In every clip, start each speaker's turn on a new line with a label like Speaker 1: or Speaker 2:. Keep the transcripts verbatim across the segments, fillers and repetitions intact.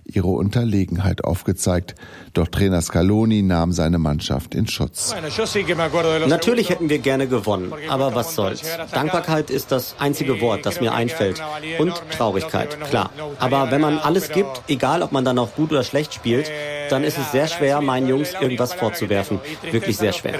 Speaker 1: ihre Unterlegenheit aufgezeigt. Doch Trainer Scaloni nahm seine Mannschaft in Schutz.
Speaker 2: Natürlich hätten wir gerne gewonnen, aber was soll's. Dankbarkeit ist das einzige Wort, das mir einfällt. Und Traurigkeit, klar. Aber wenn man alles gibt, egal ob man dann auch gut oder schlecht spielt, dann ist es sehr schwer, meinen Jungs irgendwas vorzuwerfen. Wirklich sehr schwer.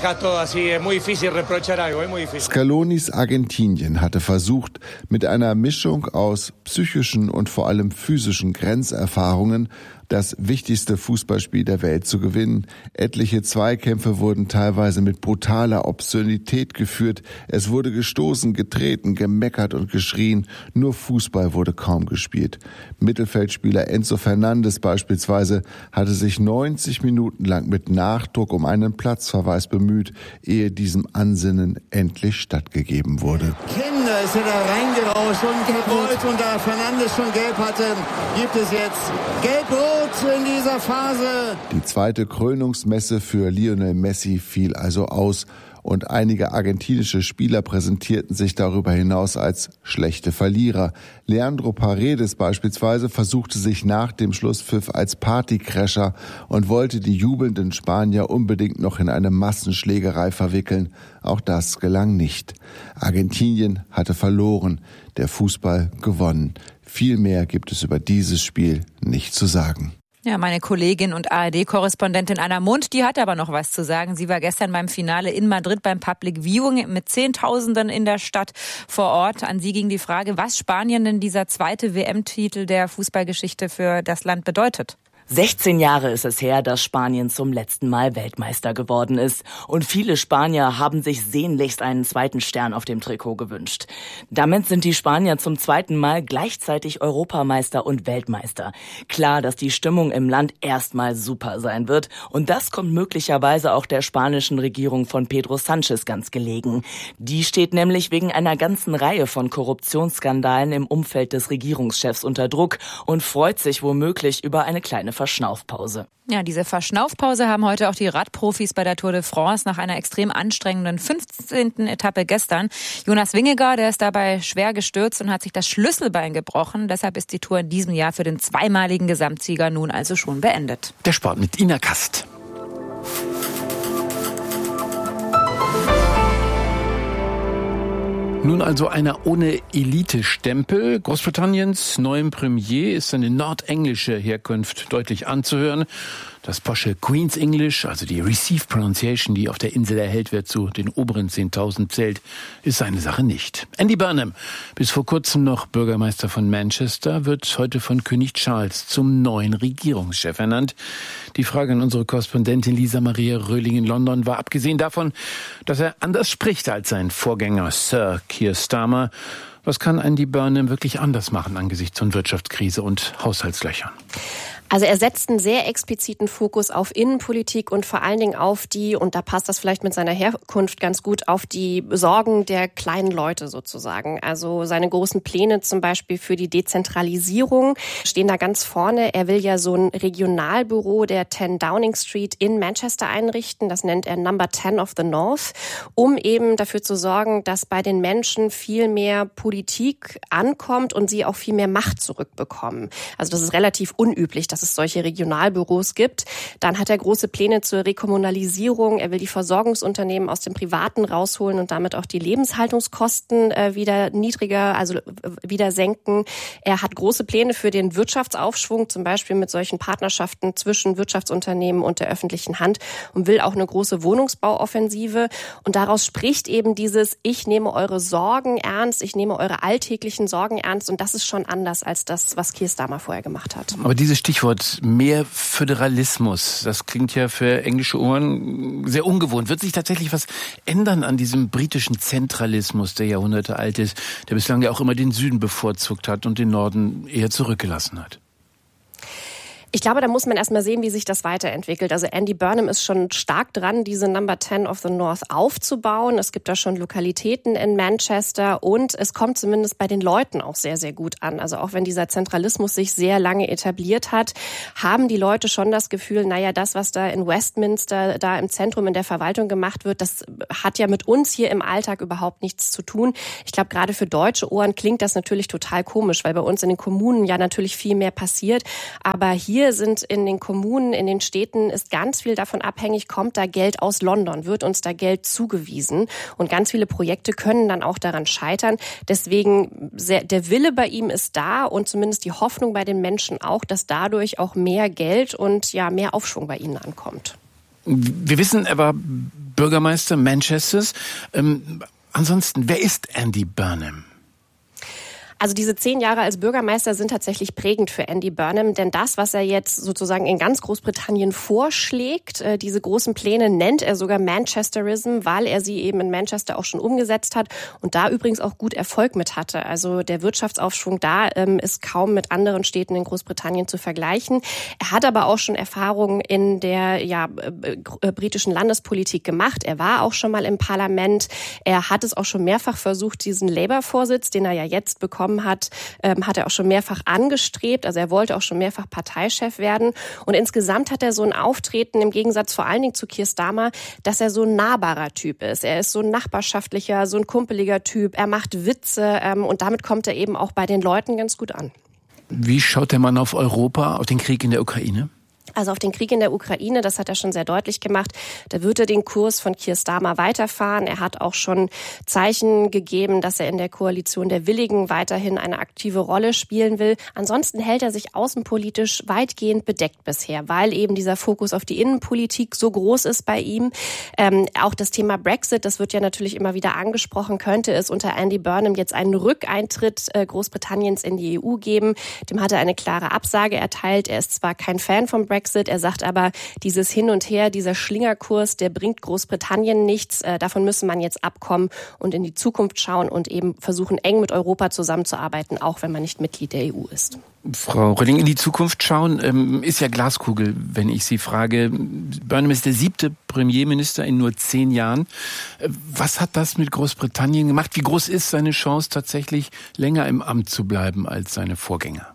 Speaker 1: Scalonis Argentinien hatte versucht, mit einer Mischung aus psychischen und vor allem physischen Grenzerfahrungen das wichtigste Fußballspiel der Welt zu gewinnen. Etliche Zweikämpfe wurden teilweise mit brutaler Obszönität geführt. Es wurde gestoßen, getreten, gemeckert und geschrien. Nur Fußball wurde kaum gespielt. Mittelfeldspieler Enzo Fernandes beispielsweise hatte sich neunzig Minuten lang mit Nachdruck um einen Platzverweis bemüht, ehe diesem Ansinnen endlich stattgegeben wurde.
Speaker 3: Kinder ist er da reingerauscht und gewollt, und da Fernandes schon gelb hatte, gibt es jetzt gelb-rot in dieser Phase.
Speaker 1: Die zweite Krönungsmesse für Lionel Messi fiel also aus und einige argentinische Spieler präsentierten sich darüber hinaus als schlechte Verlierer. Leandro Paredes beispielsweise versuchte sich nach dem Schlusspfiff als Partycrasher und wollte die jubelnden Spanier unbedingt noch in eine Massenschlägerei verwickeln. Auch das gelang nicht. Argentinien hatte verloren, der Fußball gewonnen. Viel mehr gibt es über dieses Spiel nicht zu sagen.
Speaker 4: Ja, meine Kollegin und A R D-Korrespondentin Anna Mundt, die hat aber noch was zu sagen. Sie war gestern beim Finale in Madrid beim Public Viewing mit Zehntausenden in der Stadt vor Ort. An sie ging die Frage, was Spanien denn dieser zweite W M-Titel der Fußballgeschichte für das Land bedeutet.
Speaker 5: sechzehn Jahre ist es her, dass Spanien zum letzten Mal Weltmeister geworden ist. Und viele Spanier haben sich sehnlichst einen zweiten Stern auf dem Trikot gewünscht. Damit sind die Spanier zum zweiten Mal gleichzeitig Europameister und Weltmeister. Klar, dass die Stimmung im Land erstmal super sein wird. Und das kommt möglicherweise auch der spanischen Regierung von Pedro Sánchez ganz gelegen. Die steht nämlich wegen einer ganzen Reihe von Korruptionsskandalen im Umfeld des Regierungschefs unter Druck und freut sich womöglich über eine kleine Verschnaufpause.
Speaker 4: Ja, diese Verschnaufpause haben heute auch die Radprofis bei der Tour de France nach einer extrem anstrengenden fünfzehnten Etappe gestern. Jonas Vingegaard, der ist dabei schwer gestürzt und hat sich das Schlüsselbein gebrochen. Deshalb ist die Tour in diesem Jahr für den zweimaligen Gesamtsieger nun also schon beendet.
Speaker 6: Der Sport mit Ina Kast. Nun also einer ohne Elite-Stempel. Großbritanniens neuem Premier ist seine nordenglische Herkunft deutlich anzuhören. Das posche Queen's English, also die Received Pronunciation, die auf der Insel erhält wird, zu den oberen zehntausend zählt, ist seine Sache nicht. Andy Burnham, bis vor kurzem noch Bürgermeister von Manchester, wird heute von König Charles zum neuen Regierungschef ernannt. Die Frage an unsere Korrespondentin Lisa Maria Röhling in London war, abgesehen davon, dass er anders spricht als sein Vorgänger Sir Keir Starmer, was kann Andy Burnham wirklich anders machen angesichts von Wirtschaftskrise und Haushaltslöchern?
Speaker 7: Also er setzt einen sehr expliziten Fokus auf Innenpolitik und vor allen Dingen auf die, und da passt das vielleicht mit seiner Herkunft ganz gut, auf die Sorgen der kleinen Leute sozusagen. Also seine großen Pläne zum Beispiel für die Dezentralisierung stehen da ganz vorne. Er will ja so ein Regionalbüro der zehn Downing Street in Manchester einrichten. Das nennt er Number zehn of the North, um eben dafür zu sorgen, dass bei den Menschen viel mehr Politik ankommt und sie auch viel mehr Macht zurückbekommen. Also das ist relativ unüblich, dass es solche Regionalbüros gibt. Dann hat er große Pläne zur Rekommunalisierung. Er will die Versorgungsunternehmen aus dem Privaten rausholen und damit auch die Lebenshaltungskosten äh, wieder niedriger, also äh, wieder senken. Er hat große Pläne für den Wirtschaftsaufschwung, zum Beispiel mit solchen Partnerschaften zwischen Wirtschaftsunternehmen und der öffentlichen Hand, und will auch eine große Wohnungsbauoffensive. Und daraus spricht eben dieses, ich nehme eure Sorgen ernst, ich nehme eure alltäglichen Sorgen ernst, und das ist schon anders als das, was Keir Starmer vorher gemacht hat.
Speaker 6: Aber dieses Stichwort mehr Föderalismus, das klingt ja für englische Ohren sehr ungewohnt. Wird sich tatsächlich was ändern an diesem britischen Zentralismus, der Jahrhunderte alt ist, der bislang ja auch immer den Süden bevorzugt hat und den Norden eher zurückgelassen hat?
Speaker 7: Ich glaube, da muss man erstmal sehen, wie sich das weiterentwickelt. Also Andy Burnham ist schon stark dran, diese Number zehn of the North aufzubauen. Es gibt da schon Lokalitäten in Manchester und es kommt zumindest bei den Leuten auch sehr, sehr gut an. Also auch wenn dieser Zentralismus sich sehr lange etabliert hat, haben die Leute schon das Gefühl, naja, das, was da in Westminster, da im Zentrum in der Verwaltung gemacht wird, das hat ja mit uns hier im Alltag überhaupt nichts zu tun. Ich glaube, gerade für deutsche Ohren klingt das natürlich total komisch, weil bei uns in den Kommunen ja natürlich viel mehr passiert. Aber hier sind in den Kommunen, in den Städten ist ganz viel davon abhängig, kommt da Geld aus London, wird uns da Geld zugewiesen. Und ganz viele Projekte können dann auch daran scheitern. Deswegen, sehr, der Wille bei ihm ist da und zumindest die Hoffnung bei den Menschen auch, dass dadurch auch mehr Geld und ja mehr Aufschwung bei ihnen ankommt.
Speaker 6: Wir wissen, er war Bürgermeister Manchesters. Ähm, ansonsten, wer ist Andy Burnham?
Speaker 7: Also diese zehn Jahre als Bürgermeister sind tatsächlich prägend für Andy Burnham, denn das, was er jetzt sozusagen in ganz Großbritannien vorschlägt, äh, diese großen Pläne nennt er sogar Manchesterism, weil er sie eben in Manchester auch schon umgesetzt hat und da übrigens auch gut Erfolg mit hatte. Also der Wirtschaftsaufschwung da ähm, ist kaum mit anderen Städten in Großbritannien zu vergleichen. Er hat aber auch schon Erfahrungen in der ja, äh, britischen Landespolitik gemacht. Er war auch schon mal im Parlament. Er hat es auch schon mehrfach versucht, diesen Labour-Vorsitz, den er ja jetzt bekommen hat, ähm, hat er auch schon mehrfach angestrebt. Also er wollte auch schon mehrfach Parteichef werden. Und insgesamt hat er so ein Auftreten, im Gegensatz vor allen Dingen zu Keir Starmer, dass er so ein nahbarer Typ ist. Er ist so ein nachbarschaftlicher, so ein kumpeliger Typ. Er macht Witze ähm, und damit kommt er eben auch bei den Leuten ganz gut an.
Speaker 6: Wie schaut der Mann auf Europa, auf den Krieg in der Ukraine?
Speaker 7: Also auf den Krieg in der Ukraine, das hat er schon sehr deutlich gemacht. Da wird er den Kurs von Keir Starmer weiterfahren. Er hat auch schon Zeichen gegeben, dass er in der Koalition der Willigen weiterhin eine aktive Rolle spielen will. Ansonsten hält er sich außenpolitisch weitgehend bedeckt bisher, weil eben dieser Fokus auf die Innenpolitik so groß ist bei ihm. Ähm, auch das Thema Brexit, das wird ja natürlich immer wieder angesprochen, könnte es unter Andy Burnham jetzt einen Rückeintritt äh, Großbritanniens in die E U geben. Dem hat er eine klare Absage erteilt. Er ist zwar kein Fan vom Brexit, Er sagt aber, dieses Hin und Her, dieser Schlingerkurs, der bringt Großbritannien nichts. Äh, davon müsse man jetzt abkommen und in die Zukunft schauen und eben versuchen, eng mit Europa zusammenzuarbeiten, auch wenn man nicht Mitglied der E U ist.
Speaker 6: Frau Rölling, in die Zukunft schauen ähm, ist ja Glaskugel, wenn ich Sie frage. Burnham ist der siebte Premierminister in nur zehn Jahren. Was hat das mit Großbritannien gemacht? Wie groß ist seine Chance, tatsächlich länger im Amt zu bleiben als seine Vorgänger?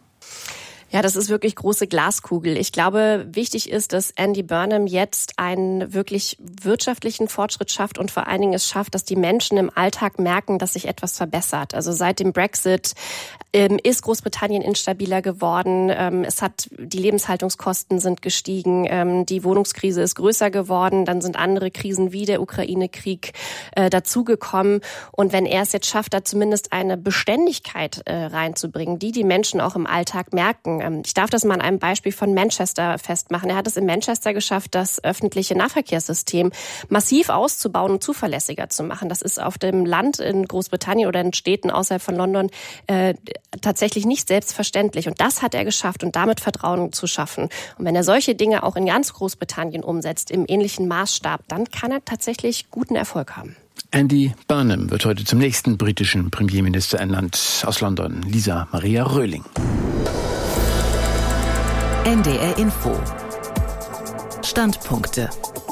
Speaker 7: Ja, das ist wirklich große Glaskugel. Ich glaube, wichtig ist, dass Andy Burnham jetzt einen wirklich wirtschaftlichen Fortschritt schafft und vor allen Dingen es schafft, dass die Menschen im Alltag merken, dass sich etwas verbessert. Also seit dem Brexit ähm, ist Großbritannien instabiler geworden. Ähm, es hat, die Lebenshaltungskosten sind gestiegen. Ähm, die Wohnungskrise ist größer geworden. Dann sind andere Krisen wie der Ukraine-Krieg äh, dazugekommen. Und wenn er es jetzt schafft, da zumindest eine Beständigkeit äh, reinzubringen, die die Menschen auch im Alltag merken. Ich darf das mal an einem Beispiel von Manchester festmachen. Er hat es in Manchester geschafft, das öffentliche Nahverkehrssystem massiv auszubauen und zuverlässiger zu machen. Das ist auf dem Land in Großbritannien oder in Städten außerhalb von London äh, tatsächlich nicht selbstverständlich. Und das hat er geschafft und damit Vertrauen zu schaffen. Und wenn er solche Dinge auch in ganz Großbritannien umsetzt, im ähnlichen Maßstab, dann kann er tatsächlich guten Erfolg haben.
Speaker 6: Andy Burnham wird heute zum nächsten britischen Premierminister ernannt. Aus London, Lisa Maria Röhling.
Speaker 8: N D R Info. Standpunkte.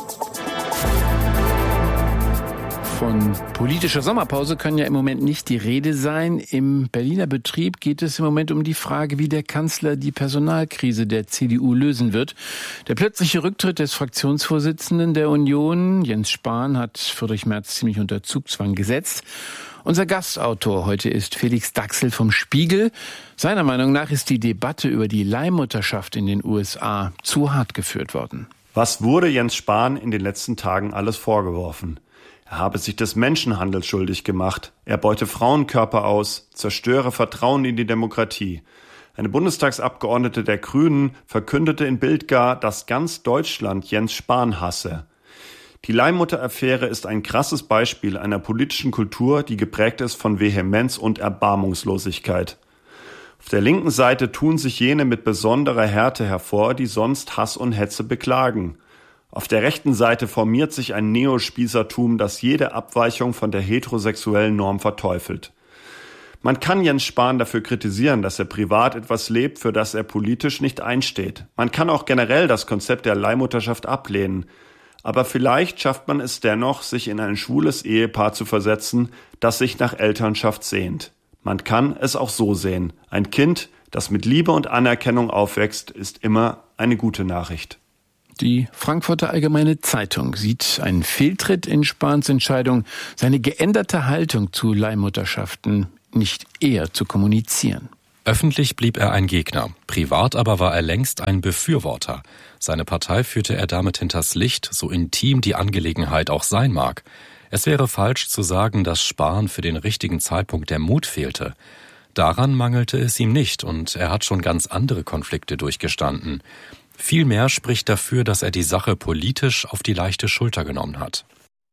Speaker 6: Von politischer Sommerpause kann ja im Moment nicht die Rede sein. Im Berliner Betrieb geht es im Moment um die Frage, wie der Kanzler die Personalkrise der C D U lösen wird. Der plötzliche Rücktritt des Fraktionsvorsitzenden der Union, Jens Spahn, hat Friedrich Merz ziemlich unter Zugzwang gesetzt. Unser Gastautor heute ist Felix Daxel vom Spiegel. Seiner Meinung nach ist die Debatte über die Leihmutterschaft in den U S A zu hart geführt worden.
Speaker 9: Was wurde Jens Spahn in den letzten Tagen alles vorgeworfen? Er habe sich des Menschenhandels schuldig gemacht. Er beute Frauenkörper aus, zerstöre Vertrauen in die Demokratie. Eine Bundestagsabgeordnete der Grünen verkündete in Bild gar, dass ganz Deutschland Jens Spahn hasse. Die Leihmutter-Affäre ist ein krasses Beispiel einer politischen Kultur, die geprägt ist von Vehemenz und Erbarmungslosigkeit. Auf der linken Seite tun sich jene mit besonderer Härte hervor, die sonst Hass und Hetze beklagen. Auf der rechten Seite formiert sich ein Neospießertum, das jede Abweichung von der heterosexuellen Norm verteufelt. Man kann Jens Spahn dafür kritisieren, dass er privat etwas lebt, für das er politisch nicht einsteht. Man kann auch generell das Konzept der Leihmutterschaft ablehnen. Aber vielleicht schafft man es dennoch, sich in ein schwules Ehepaar zu versetzen, das sich nach Elternschaft sehnt. Man kann es auch so sehen. Ein Kind, das mit Liebe und Anerkennung aufwächst, ist immer eine gute Nachricht.
Speaker 6: Die Frankfurter Allgemeine Zeitung sieht einen Fehltritt in Spahns Entscheidung, seine geänderte Haltung zu Leihmutterschaften nicht eher zu kommunizieren.
Speaker 10: Öffentlich blieb er ein Gegner, privat aber war er längst ein Befürworter. Seine Partei führte er damit hinters Licht, so intim die Angelegenheit auch sein mag. Es wäre falsch zu sagen, dass Spahn für den richtigen Zeitpunkt der Mut fehlte. Daran mangelte es ihm nicht und er hat schon ganz andere Konflikte durchgestanden. Vielmehr spricht dafür, dass er die Sache politisch auf die leichte Schulter genommen hat.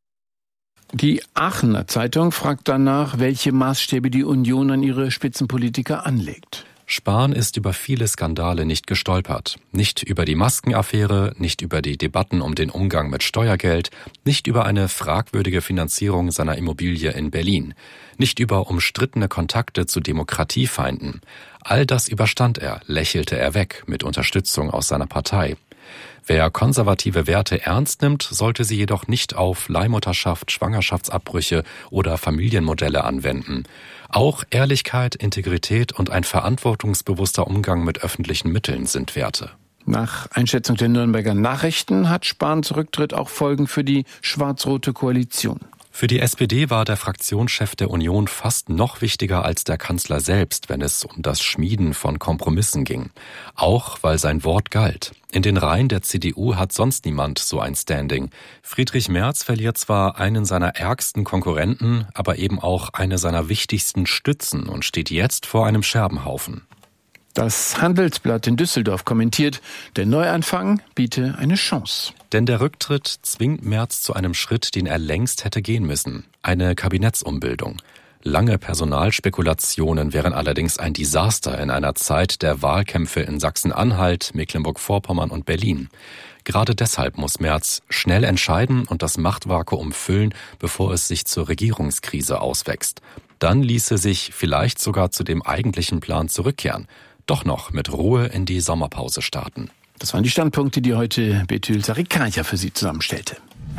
Speaker 6: Die Aachener Zeitung fragt danach, welche Maßstäbe die Union an ihre Spitzenpolitiker anlegt.
Speaker 10: Spahn ist über viele Skandale nicht gestolpert. Nicht über die Maskenaffäre, nicht über die Debatten um den Umgang mit Steuergeld, nicht über eine fragwürdige Finanzierung seiner Immobilie in Berlin, nicht über umstrittene Kontakte zu Demokratiefeinden. All das überstand er, lächelte er weg, mit Unterstützung aus seiner Partei. Wer konservative Werte ernst nimmt, sollte sie jedoch nicht auf Leihmutterschaft, Schwangerschaftsabbrüche oder Familienmodelle anwenden. Auch Ehrlichkeit, Integrität und ein verantwortungsbewusster Umgang mit öffentlichen Mitteln sind Werte.
Speaker 6: Nach Einschätzung der Nürnberger Nachrichten hat Spahns Rücktritt auch Folgen für die schwarz-rote Koalition.
Speaker 10: Für die S P D war der Fraktionschef der Union fast noch wichtiger als der Kanzler selbst, wenn es um das Schmieden von Kompromissen ging. Auch weil sein Wort galt. In den Reihen der C D U hat sonst niemand so ein Standing. Friedrich Merz verliert zwar einen seiner ärgsten Konkurrenten, aber eben auch eine seiner wichtigsten Stützen und steht jetzt vor einem Scherbenhaufen.
Speaker 6: Das Handelsblatt in Düsseldorf kommentiert, der Neuanfang biete eine Chance.
Speaker 10: Denn der Rücktritt zwingt Merz zu einem Schritt, den er längst hätte gehen müssen. Eine Kabinettsumbildung. Lange Personalspekulationen wären allerdings ein Desaster in einer Zeit der Wahlkämpfe in Sachsen-Anhalt, Mecklenburg-Vorpommern und Berlin. Gerade deshalb muss Merz schnell entscheiden und das Machtvakuum füllen, bevor es sich zur Regierungskrise auswächst. Dann ließe sich vielleicht sogar zu dem eigentlichen Plan zurückkehren. Doch noch mit Ruhe in die Sommerpause starten.
Speaker 6: Das waren die Standpunkte, die heute Betül Sarikaya für Sie zusammenstellte.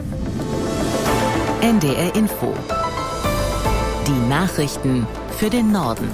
Speaker 8: N D R Info. Die Nachrichten für den Norden.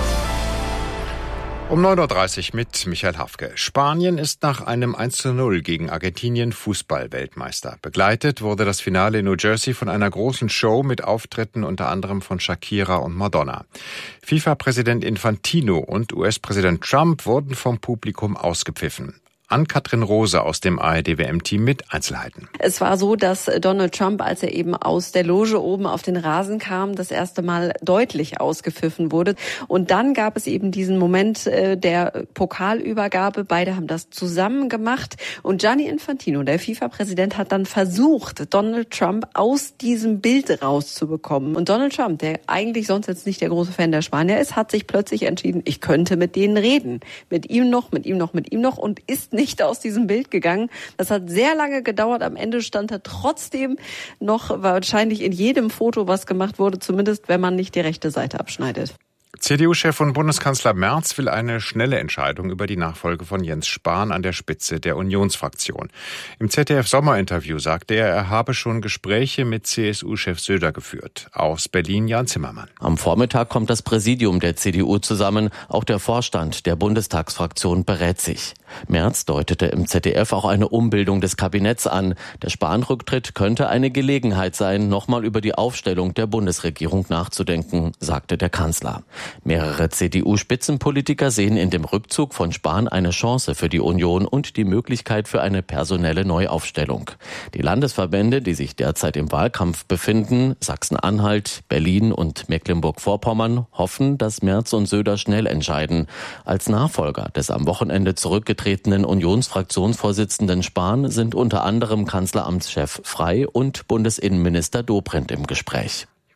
Speaker 11: Um neun Uhr dreißig mit Michael Hafke. Spanien ist nach einem eins zu null gegen Argentinien Fußball-Weltmeister. Begleitet wurde das Finale in New Jersey von einer großen Show mit Auftritten unter anderem von Shakira und Madonna. FIFA-Präsident Infantino und U S-Präsident Trump wurden vom Publikum ausgepfiffen. Ann-Kathrin Rose aus dem A R D-W M-Team mit Einzelheiten.
Speaker 12: Es war so, dass Donald Trump, als er eben aus der Loge oben auf den Rasen kam, das erste Mal deutlich ausgepfiffen wurde. Und dann gab es eben diesen Moment der Pokalübergabe. Beide haben das zusammen gemacht. Und Gianni Infantino, der FIFA-Präsident, hat dann versucht, Donald Trump aus diesem Bild rauszubekommen. Und Donald Trump, der eigentlich sonst jetzt nicht der große Fan der Spanier ist, hat sich plötzlich entschieden, ich könnte mit denen reden. Mit ihm noch, mit ihm noch, mit ihm noch und ist nicht nicht aus diesem Bild gegangen. Das hat sehr lange gedauert. Am Ende stand er trotzdem noch wahrscheinlich in jedem Foto, was gemacht wurde, zumindest wenn man nicht die rechte Seite abschneidet.
Speaker 11: C D U-Chef und Bundeskanzler Merz will eine schnelle Entscheidung über die Nachfolge von Jens Spahn an der Spitze der Unionsfraktion. Im Z D F-Sommerinterview sagte er, er habe schon Gespräche mit C S U-Chef Söder geführt. Aus Berlin Jan Zimmermann.
Speaker 13: Am Vormittag kommt das Präsidium der C D U zusammen. Auch der Vorstand der Bundestagsfraktion berät sich. Merz deutete im Z D F auch eine Umbildung des Kabinetts an. Der Spahn-Rücktritt könnte eine Gelegenheit sein, nochmal über die Aufstellung der Bundesregierung nachzudenken, sagte der Kanzler. Mehrere C D U-Spitzenpolitiker sehen in dem Rückzug von Spahn eine Chance für die Union und die Möglichkeit für eine personelle Neuaufstellung. Die Landesverbände, die sich derzeit im Wahlkampf befinden, Sachsen-Anhalt, Berlin und Mecklenburg-Vorpommern, hoffen, dass Merz und Söder schnell entscheiden. Als Nachfolger des am Wochenende zurückgetretenen Unionsfraktionsvorsitzenden Spahn sind unter anderem Kanzleramtschef Frey und Bundesinnenminister Dobrindt im Gespräch.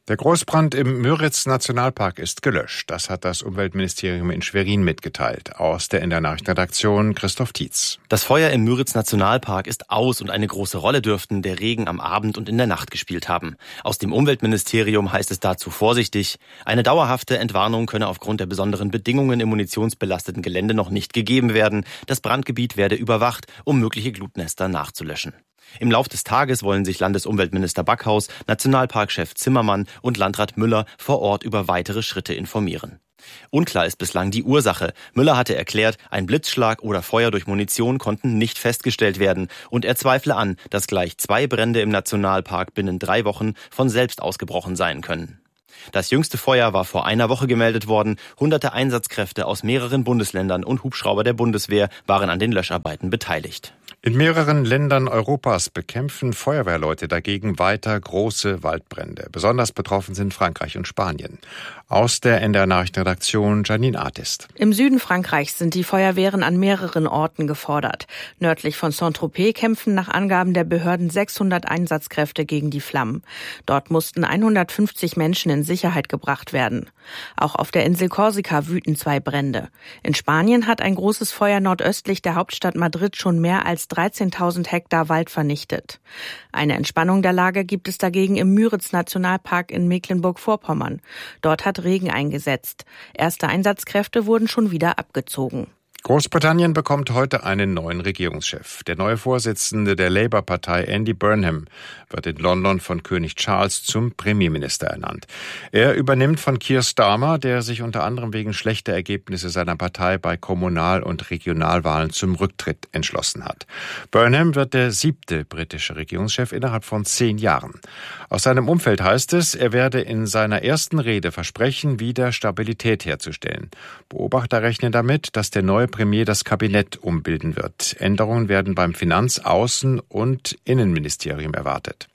Speaker 11: Der Großbrand im Müritz-Nationalpark ist gelöscht. Das hat das Umweltministerium in Schwerin mitgeteilt. Aus der N D R-Nachrichtenredaktion Christoph Tietz.
Speaker 14: Das Feuer im Müritz-Nationalpark ist aus und eine große Rolle dürften der Regen am Abend und in der Nacht gespielt haben. Aus dem Umweltministerium heißt es dazu vorsichtig: Eine dauerhafte Entwarnung könne aufgrund der besonderen Bedingungen im munitionsbelasteten Gelände noch nicht gegeben werden. Das Brandgebiet werde überwacht, um mögliche Glutnester nachzulöschen. Im Lauf des Tages wollen sich Landesumweltminister Backhaus, Nationalparkchef Zimmermann und Landrat Müller vor Ort über weitere Schritte informieren. Unklar ist bislang die Ursache. Müller hatte erklärt, ein Blitzschlag oder Feuer durch Munition konnten nicht festgestellt werden und er zweifle an, dass gleich zwei Brände im Nationalpark binnen drei Wochen von selbst ausgebrochen sein können. Das jüngste Feuer war vor einer Woche gemeldet worden. Hunderte Einsatzkräfte aus mehreren Bundesländern und Hubschrauber der Bundeswehr waren an den Löscharbeiten beteiligt.
Speaker 11: In mehreren Ländern Europas bekämpfen Feuerwehrleute dagegen weiter große Waldbrände. Besonders betroffen sind Frankreich und Spanien. Aus der N D R-Nachrichtenredaktion Janine Artist.
Speaker 15: Im Süden Frankreichs sind die Feuerwehren an mehreren Orten gefordert. Nördlich von Saint-Tropez kämpfen nach Angaben der Behörden sechshundert Einsatzkräfte gegen die Flammen. Dort mussten hundertfünfzig Menschen in Sicherheit gebracht werden. Auch auf der Insel Korsika wüten zwei Brände. In Spanien hat ein großes Feuer nordöstlich der Hauptstadt Madrid schon mehr als dreizehntausend Hektar Wald vernichtet. Eine Entspannung der Lage gibt es dagegen im Müritz-Nationalpark in Mecklenburg-Vorpommern. Dort hat Regen eingesetzt. Erste Einsatzkräfte wurden schon wieder abgezogen.
Speaker 11: Großbritannien bekommt heute einen neuen Regierungschef. Der neue Vorsitzende der Labour-Partei, Andy Burnham, wird in London von König Charles zum Premierminister ernannt. Er übernimmt von Keir Starmer, der sich unter anderem wegen schlechter Ergebnisse seiner Partei bei Kommunal- und Regionalwahlen zum Rücktritt entschlossen hat. Burnham wird der siebte britische Regierungschef innerhalb von zehn Jahren. Aus seinem Umfeld heißt es, er werde in seiner ersten Rede versprechen, wieder Stabilität herzustellen. Beobachter rechnen damit, dass der neue Premier das Kabinett umbilden wird. Änderungen werden beim Finanz-, Außen- und Innenministerium erwartet.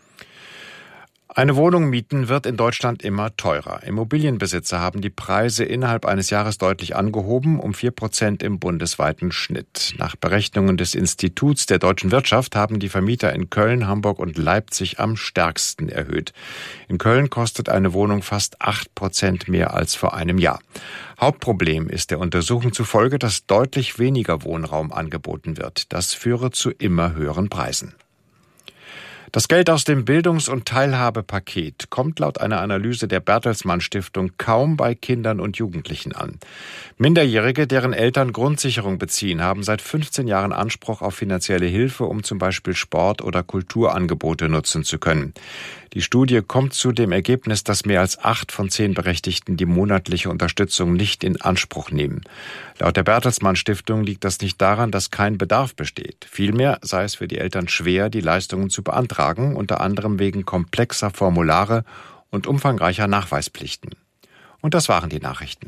Speaker 11: Eine Wohnung mieten wird in Deutschland immer teurer. Immobilienbesitzer haben die Preise innerhalb eines Jahres deutlich angehoben, um vier Prozent im bundesweiten Schnitt. Nach Berechnungen des Instituts der deutschen Wirtschaft haben die Vermieter in Köln, Hamburg und Leipzig am stärksten erhöht. In Köln kostet eine Wohnung fast acht Prozent mehr als vor einem Jahr. Hauptproblem ist der Untersuchung zufolge, dass deutlich weniger Wohnraum angeboten wird. Das führe zu immer höheren Preisen. Das Geld aus dem Bildungs- und Teilhabepaket kommt laut einer Analyse der Bertelsmann Stiftung kaum bei Kindern und Jugendlichen an. Minderjährige, deren Eltern Grundsicherung beziehen, haben seit fünfzehn Jahren Anspruch auf finanzielle Hilfe, um zum Beispiel Sport- oder Kulturangebote nutzen zu können. Die Studie kommt zu dem Ergebnis, dass mehr als acht von zehn Berechtigten die monatliche Unterstützung nicht in Anspruch nehmen. Laut der Bertelsmann Stiftung liegt das nicht daran, dass kein Bedarf besteht. Vielmehr sei es für die Eltern schwer, die Leistungen zu beantragen, unter anderem wegen komplexer Formulare und umfangreicher Nachweispflichten. Und das waren die Nachrichten.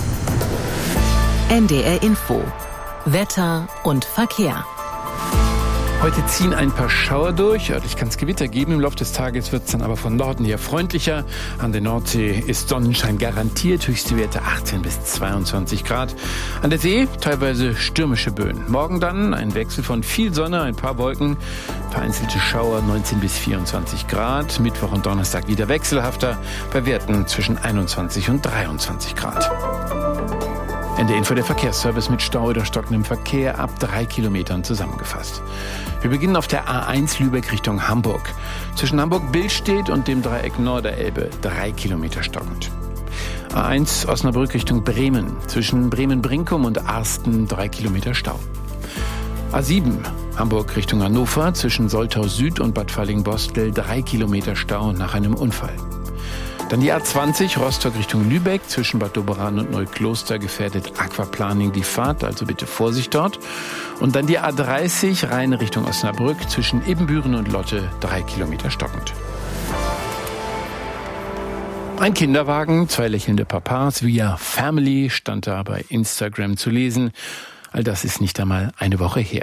Speaker 8: N D R Info. Wetter und Verkehr.
Speaker 6: Heute ziehen ein paar Schauer durch. Örtlich kann es Gewitter geben. Im Laufe des Tages wird es dann aber von Norden her freundlicher. An der Nordsee ist Sonnenschein garantiert. Höchste Werte achtzehn bis zweiundzwanzig Grad. An der See teilweise stürmische Böen. Morgen dann ein Wechsel von viel Sonne, ein paar Wolken, vereinzelte Schauer neunzehn bis vierundzwanzig Grad. Mittwoch und Donnerstag wieder wechselhafter bei Werten zwischen einundzwanzig und dreiundzwanzig Grad. N D R Info, der Verkehrsservice mit Stau oder stockendem Verkehr ab drei Kilometern zusammengefasst. Wir beginnen auf der A eins Lübeck Richtung Hamburg. Zwischen Hamburg-Billstedt und dem Dreieck Norderelbe drei Kilometer stockend. A eins Osnabrück Richtung Bremen. Zwischen Bremen-Brinkum und Arsten drei Kilometer Stau. A sieben Hamburg Richtung Hannover. Zwischen Soltau Süd und Bad Falling-Bostel drei Kilometer Stau nach einem Unfall. Dann die A zwanzig Rostock Richtung Lübeck, zwischen Bad Doberan und Neukloster gefährdet Aquaplaning die Fahrt, also bitte Vorsicht dort. Und dann die A dreißig Rhein Richtung Osnabrück, zwischen Ebenbüren und Lotte drei Kilometer stockend. Ein Kinderwagen, zwei lächelnde Papas, via Family stand da bei Instagram zu lesen. All das ist nicht einmal eine Woche her.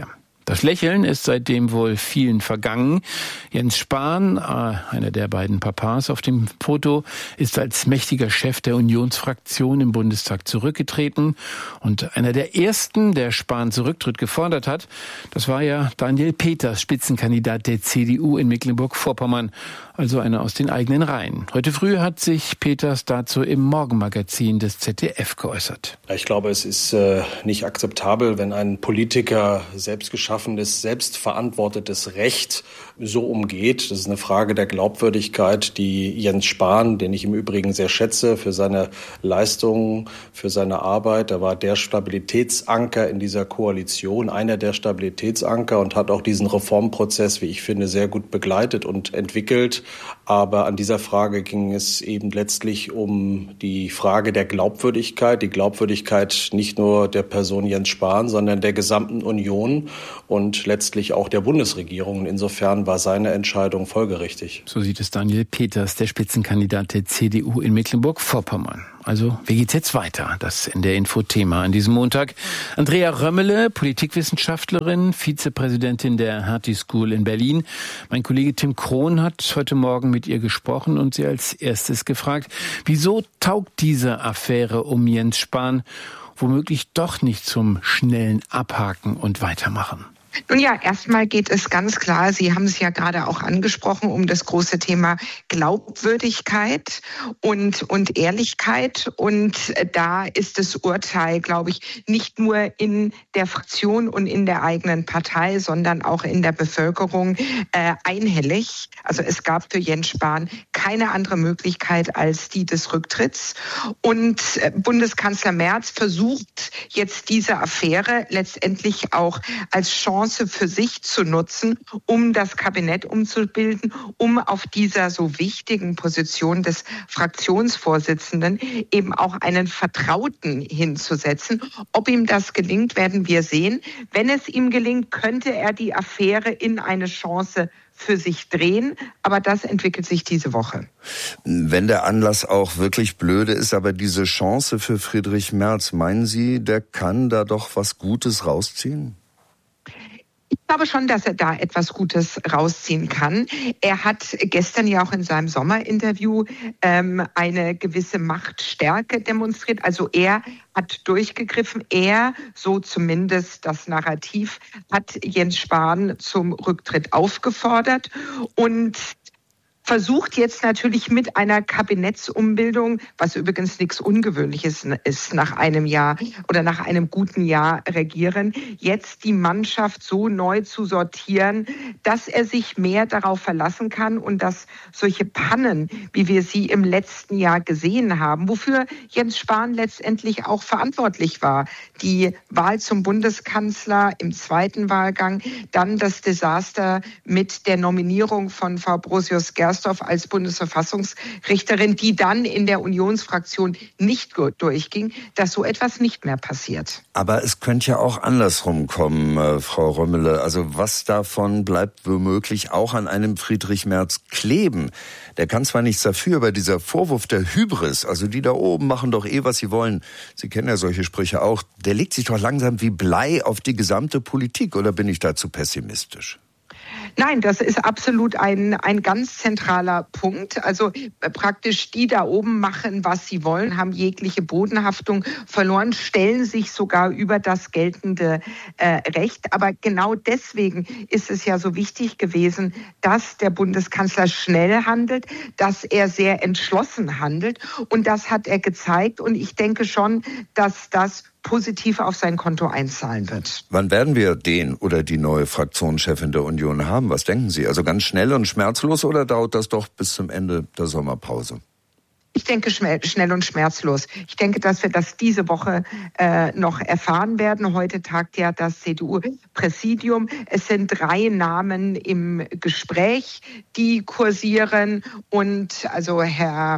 Speaker 6: Das Lächeln ist seitdem wohl vielen vergangen. Jens Spahn, einer der beiden Papas auf dem Foto, ist als mächtiger Chef der Unionsfraktion im Bundestag zurückgetreten. Und einer der ersten, der Spahns Rücktritt gefordert hat, das war ja Daniel Peters, Spitzenkandidat der C D U in Mecklenburg-Vorpommern, also einer aus den eigenen Reihen. Heute früh hat sich Peters dazu im Morgenmagazin des Z D F geäußert.
Speaker 16: Ich glaube, es ist äh, nicht akzeptabel, wenn ein Politiker selbstgeschaffenes, selbstverantwortetes Recht so umgeht. Das ist eine Frage der Glaubwürdigkeit, die Jens Spahn, den ich im Übrigen sehr schätze für seine Leistungen, für seine Arbeit, er war der Stabilitätsanker in dieser Koalition, einer der Stabilitätsanker und hat auch diesen Reformprozess, wie ich finde, sehr gut begleitet und entwickelt. Aber an dieser Frage ging es eben letztlich um die Frage der Glaubwürdigkeit, die Glaubwürdigkeit nicht nur der Person Jens Spahn, sondern der gesamten Union und letztlich auch der Bundesregierung. Insofern war seine Entscheidung folgerichtig.
Speaker 6: So sieht es Daniel Peters, der Spitzenkandidat der C D U in Mecklenburg-Vorpommern. Also, wie geht's jetzt weiter? Das in der Info-Thema an diesem Montag. Andrea Römmele, Politikwissenschaftlerin, Vizepräsidentin der Hertie School in Berlin. Mein Kollege Tim Krohn hat heute Morgen mit ihr gesprochen und sie als erstes gefragt, wieso taugt diese Affäre um Jens Spahn womöglich doch nicht zum schnellen Abhaken und Weitermachen?
Speaker 17: Nun ja, erstmal geht es ganz klar, Sie haben es ja gerade auch angesprochen, um das große Thema Glaubwürdigkeit und, und Ehrlichkeit. Und da ist das Urteil, glaube ich, nicht nur in der Fraktion und in der eigenen Partei, sondern auch in der Bevölkerung äh, einhellig. Also es gab für Jens Spahn keine andere Möglichkeit als die des Rücktritts. Und äh, Bundeskanzler Merz versucht jetzt diese Affäre letztendlich auch als Chance für sich zu nutzen, um das Kabinett umzubilden, um auf dieser so wichtigen Position des Fraktionsvorsitzenden eben auch einen Vertrauten hinzusetzen. Ob ihm das gelingt, werden wir sehen. Wenn es ihm gelingt, könnte er die Affäre in eine Chance für sich drehen, aber das entwickelt sich diese Woche.
Speaker 18: Wenn der Anlass auch wirklich blöde ist, aber diese Chance für Friedrich Merz, meinen Sie, der kann da doch was Gutes rausziehen?
Speaker 17: Ich glaube schon, dass er da etwas Gutes rausziehen kann. Er hat gestern ja auch in seinem Sommerinterview ähm, eine gewisse Machtstärke demonstriert. Also er hat durchgegriffen. Er, so zumindest das Narrativ, hat Jens Spahn zum Rücktritt aufgefordert und versucht jetzt natürlich mit einer Kabinettsumbildung, was übrigens nichts Ungewöhnliches ist nach einem Jahr oder nach einem guten Jahr Regieren, jetzt die Mannschaft so neu zu sortieren, dass er sich mehr darauf verlassen kann und dass solche Pannen, wie wir sie im letzten Jahr gesehen haben, wofür Jens Spahn letztendlich auch verantwortlich war, die Wahl zum Bundeskanzler im zweiten Wahlgang, dann das Desaster mit der Nominierung von Frau Brosius-Gersdorf als Bundesverfassungsrichterin, die dann in der Unionsfraktion nicht durchging, dass so etwas nicht mehr passiert.
Speaker 18: Aber es könnte ja auch andersrum kommen, äh, Frau Römmele. Also was davon bleibt womöglich auch an einem Friedrich Merz kleben? Der kann zwar nichts dafür, aber dieser Vorwurf der Hybris, also die da oben machen doch eh, was sie wollen, Sie kennen ja solche Sprüche auch, der legt sich doch langsam wie Blei auf die gesamte Politik, oder bin ich da zu pessimistisch?
Speaker 17: Nein, das ist absolut ein, ein ganz zentraler Punkt. Also äh, praktisch die da oben machen, was sie wollen, haben jegliche Bodenhaftung verloren, stellen sich sogar über das geltende äh, Recht. Aber genau deswegen ist es ja so wichtig gewesen, dass der Bundeskanzler schnell handelt, dass er sehr entschlossen handelt. Und das hat er gezeigt. Und ich denke schon, dass das positiv auf sein Konto einzahlen wird.
Speaker 18: Wann werden wir den oder die neue Fraktionschefin der Union haben? Was denken Sie? Also ganz schnell und schmerzlos, oder dauert das doch bis zum Ende der Sommerpause?
Speaker 17: Ich denke schnell und schmerzlos. Ich denke, dass wir das diese Woche äh, noch erfahren werden. Heute tagt ja das C D U-Präsidium. Es sind drei Namen im Gespräch, die kursieren. Und also Herr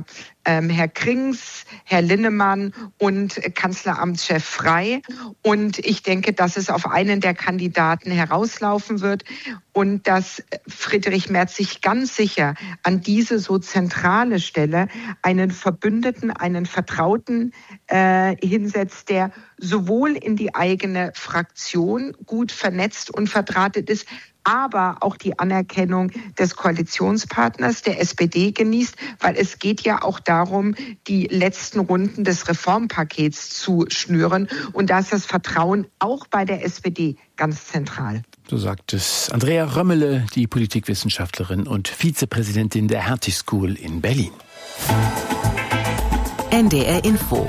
Speaker 17: ähm, Herr Krings, Herr Linnemann und Kanzleramtschef Frey. Und ich denke, dass es auf einen der Kandidaten herauslaufen wird und dass Friedrich Merz sich ganz sicher an diese so zentrale Stelle einen Verbündeten, einen Vertrauten äh, hinsetzt, der sowohl in die eigene Fraktion gut vernetzt und verdrahtet ist, aber auch die Anerkennung des Koalitionspartners, der S P D, genießt, weil es geht ja auch darum, die letzten Runden des Reformpakets zu schnüren. Und da ist das Vertrauen auch bei der S P D ganz zentral.
Speaker 6: So sagt es Andrea Römmele, die Politikwissenschaftlerin und Vizepräsidentin der Hertie School in Berlin.
Speaker 8: N D R Info.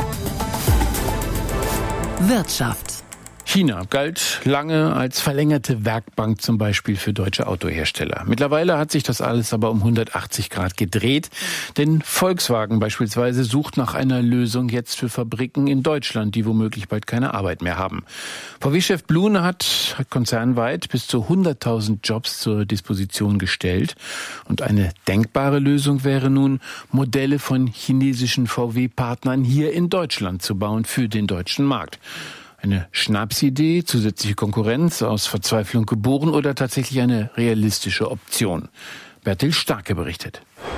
Speaker 8: Wirtschaft.
Speaker 6: China galt lange als verlängerte Werkbank zum Beispiel für deutsche Autohersteller. Mittlerweile hat sich das alles aber um hundertachtzig Grad gedreht, denn Volkswagen beispielsweise sucht nach einer Lösung jetzt für Fabriken in Deutschland, die womöglich bald keine Arbeit mehr haben. V W-Chef Blune hat, hat konzernweit bis zu hunderttausend Jobs zur Disposition gestellt. Und eine denkbare Lösung wäre nun, Modelle von chinesischen V W-Partnern hier in Deutschland zu bauen für den deutschen Markt. Eine Schnapsidee, zusätzliche Konkurrenz, aus Verzweiflung geboren oder tatsächlich eine realistische Option? Bertil Starke berichtet.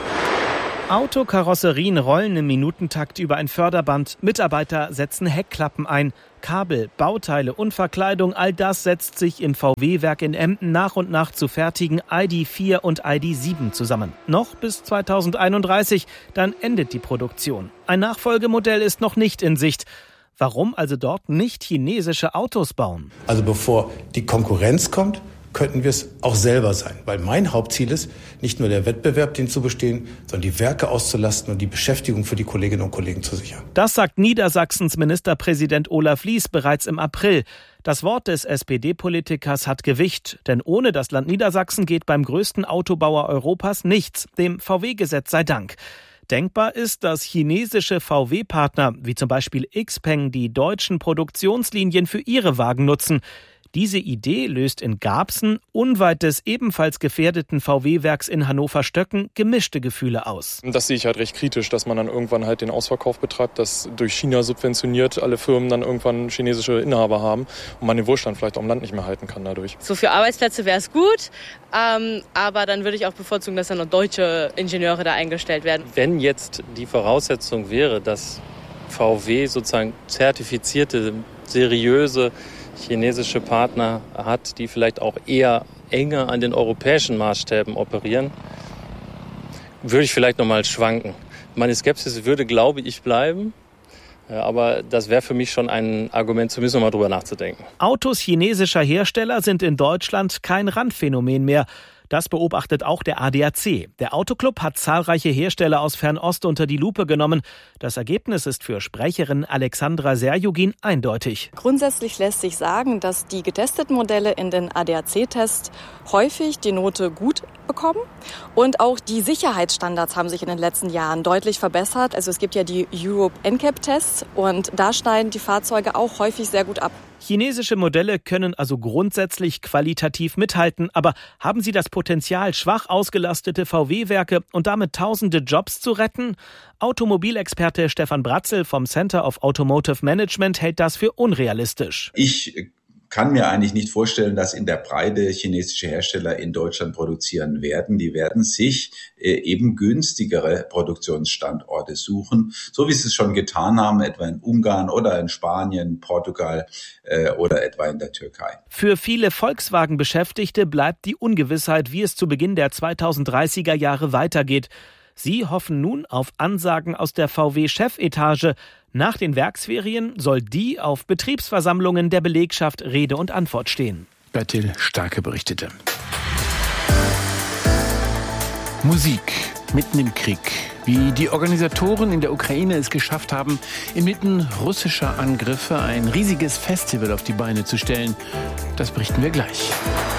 Speaker 19: Autokarosserien rollen im Minutentakt über ein Förderband. Mitarbeiter setzen Heckklappen ein. Kabel, Bauteile und Verkleidung, all das setzt sich im V W-Werk in Emden nach und nach zu fertigen I D vier und I D sieben zusammen. Noch bis zweitausendeinunddreißig, dann endet die Produktion. Ein Nachfolgemodell ist noch nicht in Sicht. Warum also dort nicht chinesische Autos bauen?
Speaker 20: Also bevor die Konkurrenz kommt, könnten wir es auch selber sein. Weil mein Hauptziel ist, nicht nur der Wettbewerb, den zu bestehen, sondern die Werke auszulasten und die Beschäftigung für die Kolleginnen und Kollegen zu sichern.
Speaker 19: Das sagt Niedersachsens Ministerpräsident Olaf Lies bereits im April. Das Wort des S P D-Politikers hat Gewicht, denn ohne das Land Niedersachsen geht beim größten Autobauer Europas nichts, dem V W-Gesetz sei Dank. Denkbar ist, dass chinesische V W-Partner, wie zum Beispiel Xpeng, die deutschen Produktionslinien für ihre Wagen nutzen. Diese Idee löst in Garbsen, unweit des ebenfalls gefährdeten V W-Werks in Hannover-Stöcken, gemischte Gefühle aus.
Speaker 21: Das sehe ich halt recht kritisch, dass man dann irgendwann halt den Ausverkauf betreibt, dass durch China subventioniert alle Firmen dann irgendwann chinesische Inhaber haben und man den Wohlstand vielleicht auch im Land nicht mehr halten kann dadurch.
Speaker 22: So für Arbeitsplätze wäre es gut, ähm, aber dann würde ich auch bevorzugen, dass dann noch deutsche Ingenieure da eingestellt werden.
Speaker 23: Wenn jetzt die Voraussetzung wäre, dass V W sozusagen zertifizierte, seriöse chinesische Partner hat, die vielleicht auch eher enger an den europäischen Maßstäben operieren, würde ich vielleicht noch mal schwanken. Meine Skepsis würde, glaube ich, bleiben. Aber das wäre für mich schon ein Argument, zumindest noch mal drüber nachzudenken.
Speaker 19: Autos chinesischer Hersteller sind in Deutschland kein Randphänomen mehr. Das beobachtet auch der A D A C. Der Autoclub hat zahlreiche Hersteller aus Fernost unter die Lupe genommen. Das Ergebnis ist für Sprecherin Alexandra Serjugin eindeutig.
Speaker 24: Grundsätzlich lässt sich sagen, dass die getesteten Modelle in den A D A C-Tests häufig die Note gut bekommen. Und auch die Sicherheitsstandards haben sich in den letzten Jahren deutlich verbessert. Also es gibt ja die Europe N C A P-Tests und da schneiden die Fahrzeuge auch häufig sehr gut ab.
Speaker 19: Chinesische Modelle können also grundsätzlich qualitativ mithalten, aber haben sie das Potenzial, schwach ausgelastete V W-Werke und damit tausende Jobs zu retten? Automobilexperte Stefan Bratzel vom Center of Automotive Management hält das für unrealistisch.
Speaker 25: Ich kann mir eigentlich nicht vorstellen, dass in der Breite chinesische Hersteller in Deutschland produzieren werden. Die werden sich äh, eben günstigere Produktionsstandorte suchen, so wie sie es schon getan haben, etwa in Ungarn oder in Spanien, Portugal äh, oder etwa in der Türkei.
Speaker 19: Für viele Volkswagen-Beschäftigte bleibt die Ungewissheit, wie es zu Beginn der zweitausenddreißiger Jahre weitergeht. Sie hoffen nun auf Ansagen aus der V W-Chefetage. Nach den Werksferien soll die auf Betriebsversammlungen der Belegschaft Rede und Antwort stehen.
Speaker 6: Bertil Starke berichtete. Musik mitten im Krieg. Wie die Organisatoren in der Ukraine es geschafft haben, inmitten russischer Angriffe ein riesiges Festival auf die Beine zu stellen, das berichten wir gleich.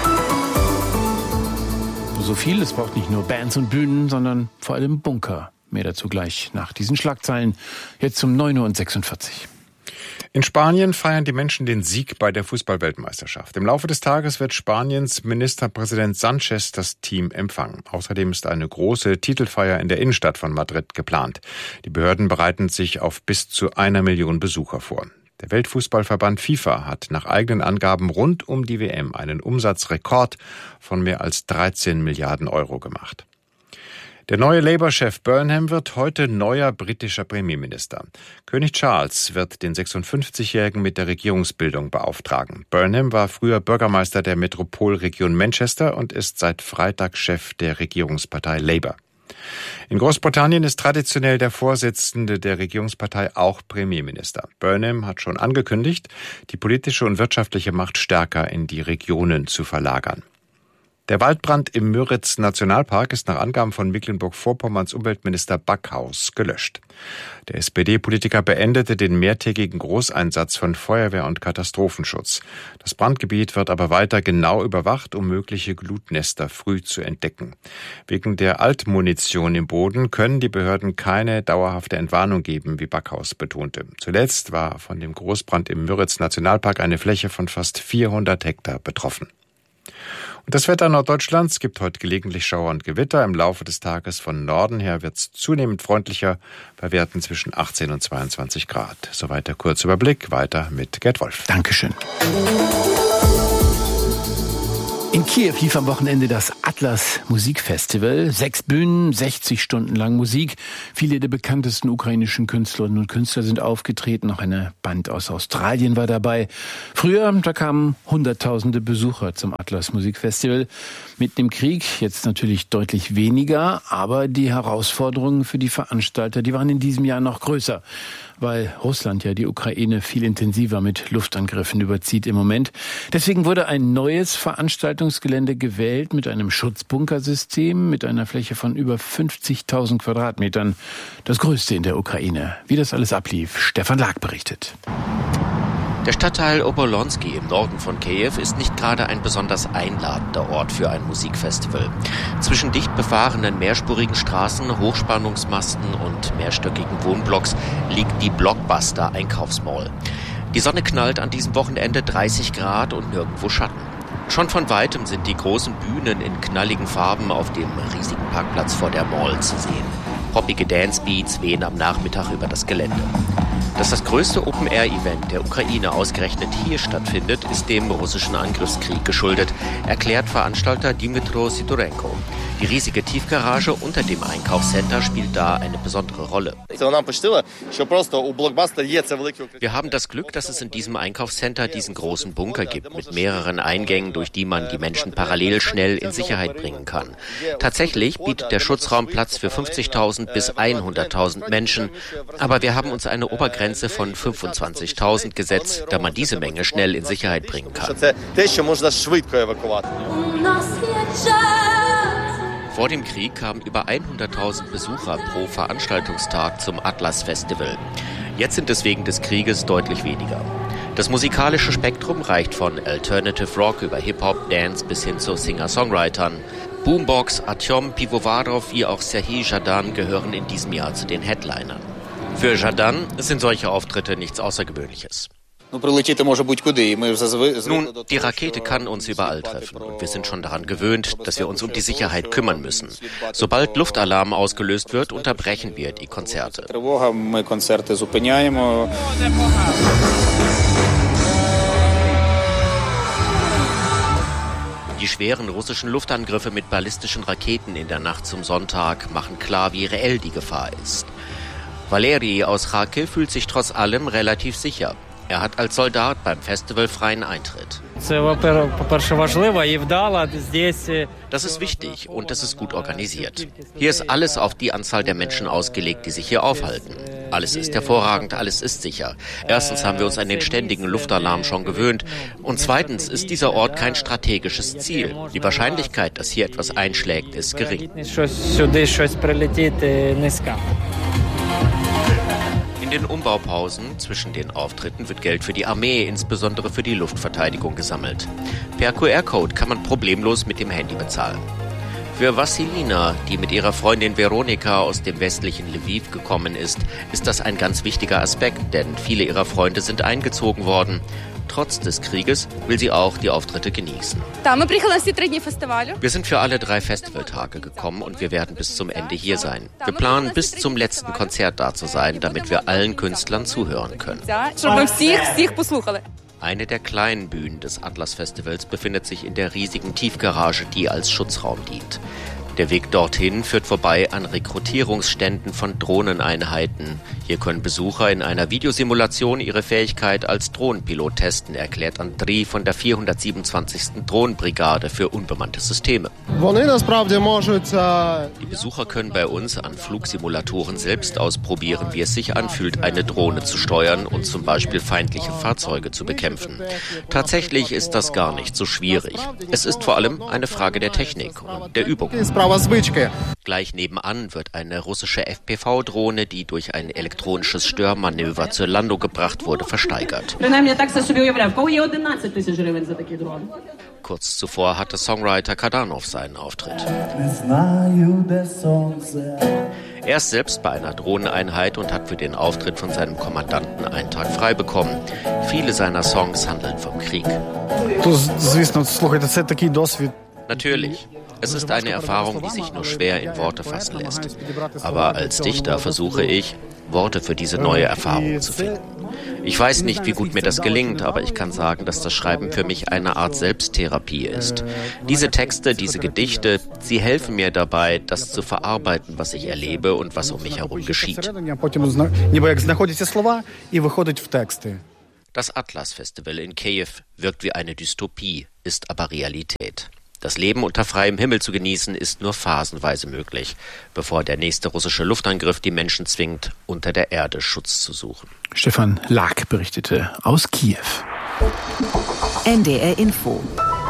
Speaker 6: So viel, es braucht nicht nur Bands und Bühnen, sondern vor allem Bunker. Mehr dazu gleich nach diesen Schlagzeilen. Jetzt um neun Uhr sechsundvierzig.
Speaker 11: In Spanien feiern die Menschen den Sieg bei der Fußball-Weltmeisterschaft. Im Laufe des Tages wird Spaniens Ministerpräsident Sánchez das Team empfangen. Außerdem ist eine große Titelfeier in der Innenstadt von Madrid geplant. Die Behörden bereiten sich auf bis zu einer Million Besucher vor. Der Weltfußballverband FIFA hat nach eigenen Angaben rund um die W M einen Umsatzrekord von mehr als dreizehn Milliarden Euro gemacht. Der neue Labour-Chef Burnham wird heute neuer britischer Premierminister. König Charles wird den sechsundfünfzigjährigen mit der Regierungsbildung beauftragen. Burnham war früher Bürgermeister der Metropolregion Manchester und ist seit Freitag Chef der Regierungspartei Labour. In Großbritannien ist traditionell der Vorsitzende der Regierungspartei auch Premierminister. Burnham hat schon angekündigt, die politische und wirtschaftliche Macht stärker in die Regionen zu verlagern. Der Waldbrand im Müritz-Nationalpark ist nach Angaben von Mecklenburg-Vorpommerns Umweltminister Backhaus gelöscht. Der S P D-Politiker beendete den mehrtägigen Großeinsatz von Feuerwehr und Katastrophenschutz. Das Brandgebiet wird aber weiter genau überwacht, um mögliche Glutnester früh zu entdecken. Wegen der Altmunition im Boden können die Behörden keine dauerhafte Entwarnung geben, wie Backhaus betonte. Zuletzt war von dem Großbrand im Müritz-Nationalpark eine Fläche von fast vierhundert Hektar betroffen. Und das Wetter Norddeutschlands gibt heute gelegentlich Schauer und Gewitter. Im Laufe des Tages von Norden her wird es zunehmend freundlicher, bei Werten zwischen achtzehn und zweiundzwanzig Grad. Soweit der Kurzüberblick. Weiter mit Gerd Wolf.
Speaker 6: Dankeschön. In Kiew lief am Wochenende das Atlas Musikfestival. Sechs Bühnen, sechzig Stunden lang Musik. Viele der bekanntesten ukrainischen Künstlerinnen und Künstler sind aufgetreten. Auch eine Band aus Australien war dabei. Früher, da kamen hunderttausende Besucher zum Atlas Musikfestival. Mitten im Krieg, jetzt natürlich deutlich weniger. Aber die Herausforderungen für die Veranstalter, die waren in diesem Jahr noch größer, weil Russland ja die Ukraine viel intensiver mit Luftangriffen überzieht im Moment. Deswegen wurde ein neues Veranstaltungsgelände gewählt mit einem Schutzbunkersystem, mit einer Fläche von über fünfzigtausend Quadratmetern. Das größte in der Ukraine. Wie das alles ablief, Stefan Lag berichtet.
Speaker 1: Der Stadtteil Obolonsky im Norden von Kiew ist nicht gerade ein besonders einladender Ort für ein Musikfestival. Zwischen dicht befahrenen mehrspurigen Straßen, Hochspannungsmasten und mehrstöckigen Wohnblocks liegt die Blockbuster-Einkaufsmall. Die Sonne knallt an diesem Wochenende dreißig Grad und nirgendwo Schatten. Schon von Weitem sind die großen Bühnen in knalligen Farben auf dem riesigen Parkplatz vor der Mall zu sehen. Poppige Dancebeats wehen am Nachmittag über das Gelände. Dass das größte Open-Air-Event der Ukraine ausgerechnet hier stattfindet, ist dem russischen Angriffskrieg geschuldet, erklärt Veranstalter Dmytro Sidorenko. Die riesige Tiefgarage unter dem Einkaufscenter spielt da eine besondere Rolle. Wir haben das Glück, dass es in diesem Einkaufscenter diesen großen Bunker gibt, mit mehreren Eingängen, durch die man die Menschen parallel schnell in Sicherheit bringen kann. Tatsächlich bietet der Schutzraum Platz für fünfzigtausend bis hunderttausend Menschen, aber wir haben uns eine Obergrenze von fünfundzwanzigtausend gesetzt, da man diese Menge schnell in Sicherheit bringen kann. Vor dem Krieg kamen über hunderttausend Besucher pro Veranstaltungstag zum Atlas Festival. Jetzt sind es wegen des Krieges deutlich weniger. Das musikalische Spektrum reicht von Alternative Rock über Hip-Hop, Dance bis hin zu Singer-Songwritern. Boombox, Artyom Pivovarov wie auch Serhii Zhadan gehören in diesem Jahr zu den Headlinern. Für Zhadan sind solche Auftritte nichts Außergewöhnliches. Nun, die Rakete kann uns überall treffen und wir sind schon daran gewöhnt, dass wir uns um die Sicherheit kümmern müssen. Sobald Luftalarm ausgelöst wird, unterbrechen wir die Konzerte. Die schweren russischen Luftangriffe mit ballistischen Raketen in der Nacht zum Sonntag machen klar, wie reell die Gefahr ist. Valeri aus Kharkiv fühlt sich trotz allem relativ sicher. Er hat als Soldat beim Festival freien Eintritt. Das ist wichtig und das ist gut organisiert. Hier ist alles auf die Anzahl der Menschen ausgelegt, die sich hier aufhalten. Alles ist hervorragend, alles ist sicher. Erstens haben wir uns an den ständigen Luftalarm schon gewöhnt und zweitens ist dieser Ort kein strategisches Ziel. Die Wahrscheinlichkeit, dass hier etwas einschlägt, ist gering. In den Umbaupausen zwischen den Auftritten wird Geld für die Armee, insbesondere für die Luftverteidigung, gesammelt. Per Q R-Code kann man problemlos mit dem Handy bezahlen. Für Vassilina, die mit ihrer Freundin Veronika aus dem westlichen Lviv gekommen ist, ist das ein ganz wichtiger Aspekt, denn viele ihrer Freunde sind eingezogen worden. Trotz des Krieges will sie auch die Auftritte genießen. Wir sind für alle drei Festivaltage gekommen und wir werden bis zum Ende hier sein. Wir planen, bis zum letzten Konzert da zu sein, damit wir allen Künstlern zuhören können. Eine der kleinen Bühnen des Atlas-Festivals befindet sich in der riesigen Tiefgarage, die als Schutzraum dient. Der Weg dorthin führt vorbei an Rekrutierungsständen von Drohneneinheiten. Hier können Besucher in einer Videosimulation ihre Fähigkeit als Drohnenpilot testen, erklärt Andriy von der vierhundertsiebenundzwanzigsten Drohnenbrigade für unbemannte Systeme. Die Besucher können bei uns an Flugsimulatoren selbst ausprobieren, wie es sich anfühlt, eine Drohne zu steuern und zum Beispiel feindliche Fahrzeuge zu bekämpfen. Tatsächlich ist das gar nicht so schwierig. Es ist vor allem eine Frage der Technik und der Übung. Gleich nebenan wird eine russische F P V-Drohne, die durch ein elektronisches Störmanöver zur Landung gebracht wurde, versteigert. Kurz zuvor hatte Songwriter Kadanov seinen Auftritt. Er ist selbst bei einer Drohneneinheit und hat für den Auftritt von seinem Kommandanten einen Tag frei bekommen. Viele seiner Songs handeln vom Krieg. Natürlich. Es ist eine Erfahrung, die sich nur schwer in Worte fassen lässt. Aber als Dichter versuche ich, Worte für diese neue Erfahrung zu finden. Ich weiß nicht, wie gut mir das gelingt, aber ich kann sagen, dass das Schreiben für mich eine Art Selbsttherapie ist. Diese Texte, diese Gedichte, sie helfen mir dabei, das zu verarbeiten, was ich erlebe und was um mich herum geschieht. Das Atlas-Festival in Kiew wirkt wie eine Dystopie, ist aber Realität. Das Leben unter freiem Himmel zu genießen, ist nur phasenweise möglich, bevor der nächste russische Luftangriff die Menschen zwingt, unter der Erde Schutz zu suchen.
Speaker 6: Stefan Lag berichtete aus Kiew.
Speaker 8: N D R Info.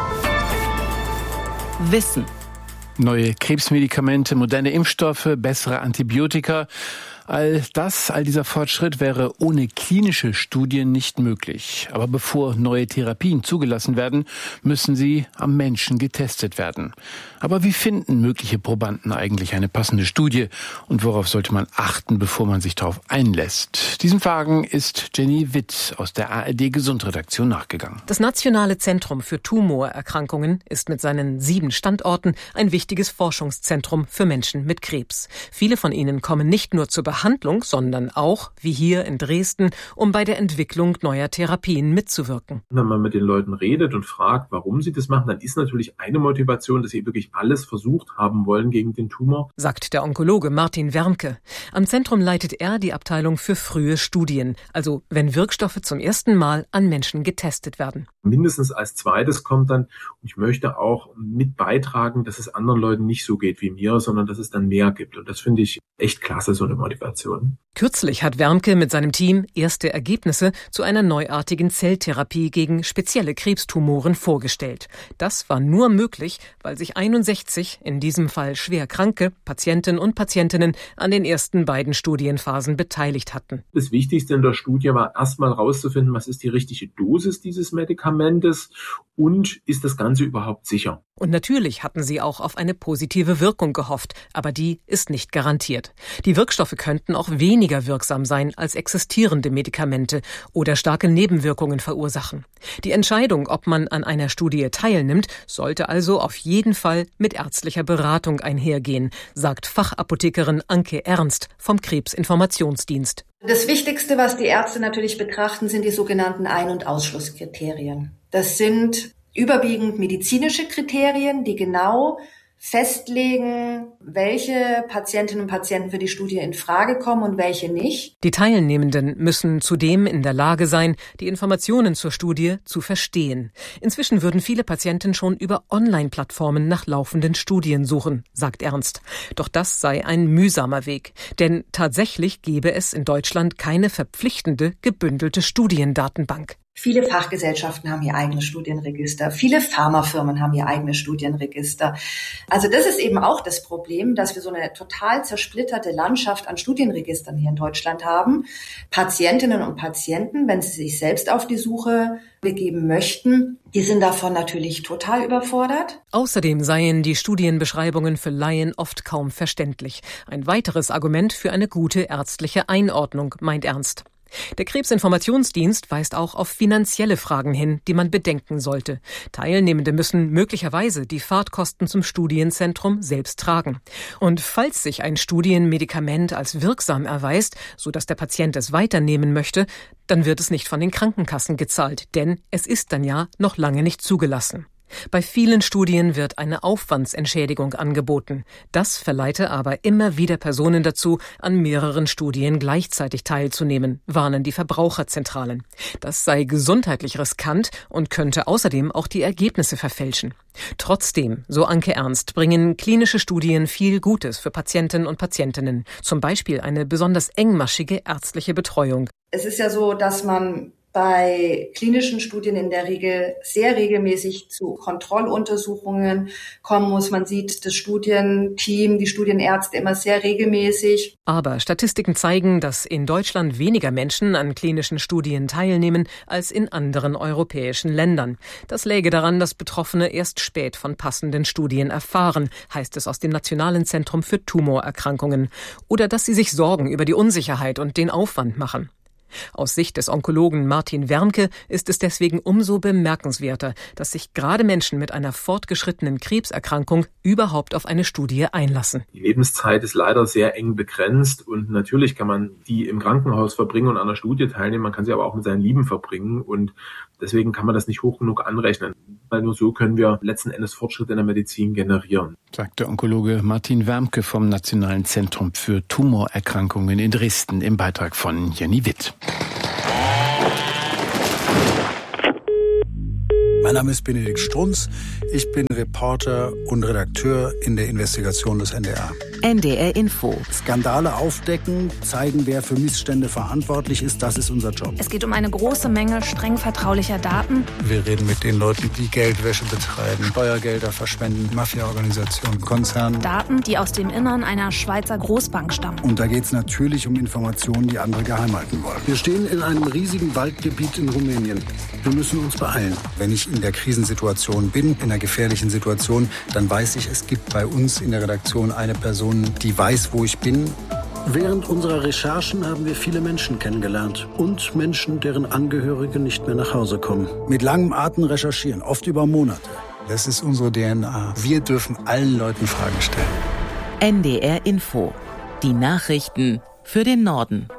Speaker 8: Wissen.
Speaker 6: Neue Krebsmedikamente, moderne Impfstoffe, bessere Antibiotika. All das, all dieser Fortschritt wäre ohne klinische Studien nicht möglich. Aber bevor neue Therapien zugelassen werden, müssen sie am Menschen getestet werden. Aber wie finden mögliche Probanden eigentlich eine passende Studie? Und worauf sollte man achten, bevor man sich darauf einlässt? Diesen Fragen ist Jenny Witt aus der A R D-Gesundredaktion nachgegangen.
Speaker 2: Das Nationale Zentrum für Tumorerkrankungen ist mit seinen sieben Standorten ein wichtiges Forschungszentrum für Menschen mit Krebs. Viele von ihnen kommen nicht nur zur Behandlung, sondern auch, wie hier in Dresden, um bei der Entwicklung neuer Therapien mitzuwirken.
Speaker 3: Wenn man mit den Leuten redet und fragt, warum sie das machen, dann ist natürlich eine Motivation, dass sie wirklich alles versucht haben wollen gegen den Tumor,
Speaker 2: sagt der Onkologe Martin Wermke. Am Zentrum leitet er die Abteilung für frühe Studien, also wenn Wirkstoffe zum ersten Mal an Menschen getestet werden.
Speaker 3: Mindestens als zweites kommt dann, und ich möchte auch mit beitragen, dass es anderen Leuten nicht so geht wie mir, sondern dass es dann mehr gibt. Und das finde ich echt klasse, so eine Motivation.
Speaker 2: Kürzlich hat Wermke mit seinem Team erste Ergebnisse zu einer neuartigen Zelltherapie gegen spezielle Krebstumoren vorgestellt. Das war nur möglich, weil sich einundsechzig, in diesem Fall schwer kranke, Patienten und Patientinnen an den ersten beiden Studienphasen beteiligt hatten.
Speaker 3: Das Wichtigste in der Studie war erstmal herauszufinden, was ist die richtige Dosis dieses Medikamentes und ist das Ganze überhaupt sicher.
Speaker 2: Und natürlich hatten sie auch auf eine positive Wirkung gehofft, aber die ist nicht garantiert. Die Wirkstoffe könnten auch weniger wirksam sein als existierende Medikamente oder starke Nebenwirkungen verursachen. Die Entscheidung, ob man an einer Studie teilnimmt, sollte also auf jeden Fall mit ärztlicher Beratung einhergehen, sagt Fachapothekerin Anke Ernst vom Krebsinformationsdienst.
Speaker 4: Das Wichtigste, was die Ärzte natürlich betrachten, sind die sogenannten Ein- und Ausschlusskriterien. Das sind überwiegend medizinische Kriterien, die genau festlegen, welche Patientinnen und Patienten für die Studie in Frage kommen und welche nicht.
Speaker 2: Die Teilnehmenden müssen zudem in der Lage sein, die Informationen zur Studie zu verstehen. Inzwischen würden viele Patienten schon über Online-Plattformen nach laufenden Studien suchen, sagt Ernst. Doch das sei ein mühsamer Weg, denn tatsächlich gäbe es in Deutschland keine verpflichtende, gebündelte Studiendatenbank.
Speaker 4: Viele Fachgesellschaften haben ihr eigenes Studienregister. Viele Pharmafirmen haben ihr eigenes Studienregister. Also das ist eben auch das Problem, dass wir so eine total zersplitterte Landschaft an Studienregistern hier in Deutschland haben. Patientinnen und Patienten, wenn sie sich selbst auf die Suche begeben möchten, die sind davon natürlich total überfordert.
Speaker 2: Außerdem seien die Studienbeschreibungen für Laien oft kaum verständlich. Ein weiteres Argument für eine gute ärztliche Einordnung, meint Ernst. Der Krebsinformationsdienst weist auch auf finanzielle Fragen hin, die man bedenken sollte. Teilnehmende müssen möglicherweise die Fahrtkosten zum Studienzentrum selbst tragen. Und falls sich ein Studienmedikament als wirksam erweist, sodass der Patient es weiternehmen möchte, dann wird es nicht von den Krankenkassen gezahlt, denn es ist dann ja noch lange nicht zugelassen. Bei vielen Studien wird eine Aufwandsentschädigung angeboten. Das verleite aber immer wieder Personen dazu, an mehreren Studien gleichzeitig teilzunehmen, warnen die Verbraucherzentralen. Das sei gesundheitlich riskant und könnte außerdem auch die Ergebnisse verfälschen. Trotzdem, so Anke Ernst, bringen klinische Studien viel Gutes für Patienten und Patientinnen, zum Beispiel eine besonders engmaschige ärztliche Betreuung.
Speaker 4: Es ist ja so, dass man bei klinischen Studien in der Regel sehr regelmäßig zu Kontrolluntersuchungen kommen muss. Man sieht das Studienteam, die Studienärzte immer sehr regelmäßig.
Speaker 2: Aber Statistiken zeigen, dass in Deutschland weniger Menschen an klinischen Studien teilnehmen als in anderen europäischen Ländern. Das läge daran, dass Betroffene erst spät von passenden Studien erfahren, heißt es aus dem Nationalen Zentrum für Tumorerkrankungen. Oder dass sie sich Sorgen über die Unsicherheit und den Aufwand machen. Aus Sicht des Onkologen Martin Wermke ist es deswegen umso bemerkenswerter, dass sich gerade Menschen mit einer fortgeschrittenen Krebserkrankung überhaupt auf eine Studie einlassen.
Speaker 3: Die Lebenszeit ist leider sehr eng begrenzt und natürlich kann man die im Krankenhaus verbringen und an einer Studie teilnehmen, man kann sie aber auch mit seinen Lieben verbringen und deswegen kann man das nicht hoch genug anrechnen, weil nur so können wir letzten Endes Fortschritte in der Medizin generieren.
Speaker 6: Sagt der Onkologe Martin Wermke vom Nationalen Zentrum für Tumorerkrankungen in Dresden im Beitrag von Jenny Witt.
Speaker 5: Mein Name ist Benedikt Strunz. Ich bin Reporter und Redakteur in der Investigation des N D R.
Speaker 8: N D R Info.
Speaker 5: Skandale aufdecken, zeigen, wer für Missstände verantwortlich ist, das ist unser Job.
Speaker 7: Es geht um eine große Menge streng vertraulicher Daten.
Speaker 5: Wir reden mit den Leuten, die Geldwäsche betreiben, Steuergelder verschwenden, Mafia-Organisationen, Konzerne.
Speaker 7: Daten, die aus dem Innern einer Schweizer Großbank stammen.
Speaker 5: Und da geht es natürlich um Informationen, die andere geheim halten wollen. Wir stehen in einem riesigen Waldgebiet in Rumänien. Wir müssen uns beeilen. Wenn ich in der Krisensituation bin, in einer gefährlichen Situation, dann weiß ich, es gibt bei uns in der Redaktion eine Person, die weiß, wo ich bin.
Speaker 9: Während unserer Recherchen haben wir viele Menschen kennengelernt und Menschen, deren Angehörige nicht mehr nach Hause kommen.
Speaker 5: Mit langem Atem recherchieren, oft über Monate. Das ist unsere D N A. Wir dürfen allen Leuten Fragen stellen.
Speaker 8: N D R Info. Die Nachrichten für den Norden.